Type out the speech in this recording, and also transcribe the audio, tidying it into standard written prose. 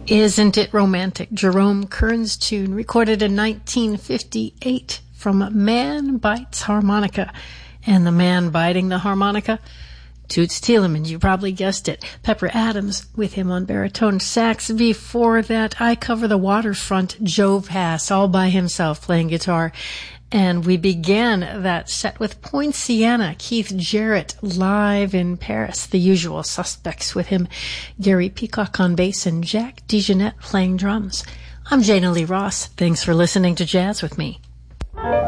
Isn't It Romantic? Jerome Kern's tune, recorded in 1958 from Man Bites Harmonica. And the man biting the harmonica? Toots Thielemans, you probably guessed it. Pepper Adams with him on baritone sax. Before that, I Cover the Waterfront, Joe Pass, all by himself playing guitar. And we began that set with Poinciana, Keith Jarrett live in Paris. The Usual Suspects with him, Gary Peacock on bass and Jack DeJohnette playing drums. I'm Jana Lee Ross. Thanks for listening to Jazz with me.